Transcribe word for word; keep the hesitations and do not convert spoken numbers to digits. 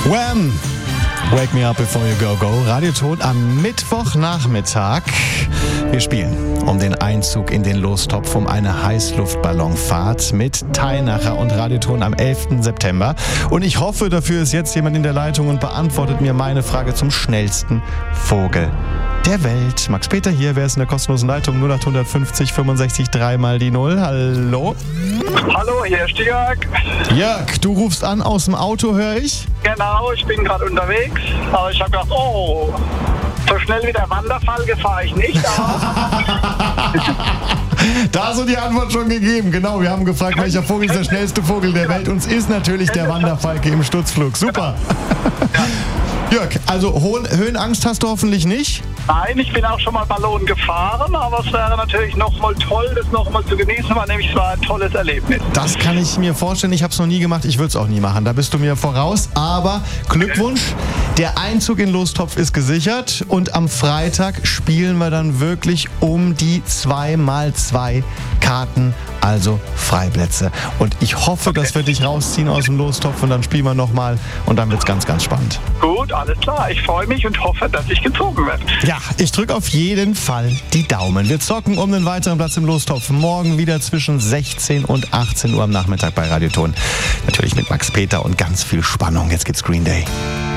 Wham! Wake Me Up Before You Go Go. Radioton am Mittwochnachmittag. Wir spielen um den Einzug in den Lostopf, um eine Heißluftballonfahrt mit Teilnacher und Radioton am elften September. Und ich hoffe, dafür ist jetzt jemand in der Leitung und beantwortet mir meine Frage zum schnellsten Vogel der Welt. Max Peter hier, wer ist in der kostenlosen Leitung? null acht fünfzig fünfundsechzig drei mal die null. Hallo? Hallo, hier ist Jörg. Jörg, du rufst an aus dem Auto, höre ich? Genau, ich bin gerade unterwegs. Aber ich habe gedacht, oh, so schnell wie der Wanderfalke fahre ich nicht. Da hast du die Antwort schon gegeben. Genau, wir haben gefragt, welcher Vogel ist der schnellste Vogel der Welt. Und es ist natürlich der Wanderfalke im Sturzflug. Super. Jörg, also Höhenangst hast du hoffentlich nicht? Nein, ich bin auch schon mal Ballon gefahren, aber es wäre natürlich nochmal toll, das nochmal zu genießen, weil nämlich es war ein tolles Erlebnis. Das kann ich mir vorstellen. Ich habe es noch nie gemacht, ich würde es auch nie machen. Da bist du mir voraus. Aber Glückwunsch, der Einzug in Lostopf ist gesichert und am Freitag spielen wir dann wirklich um die zwei mal zwei Karten, also Freiplätze. Und ich hoffe, okay, dass wir dich rausziehen aus dem Lostopf und dann spielen wir nochmal und dann wird es ganz, ganz spannend. Gut, alles klar. Ich freue mich und hoffe, dass ich gezogen werde. Ja, ich drücke auf jeden Fall die Daumen. Wir zocken um den weiteren Platz im Lostopf. Morgen wieder zwischen sechzehn und achtzehn Uhr am Nachmittag bei Radioton. Natürlich mit Max Peter und ganz viel Spannung. Jetzt gibt's Green Day.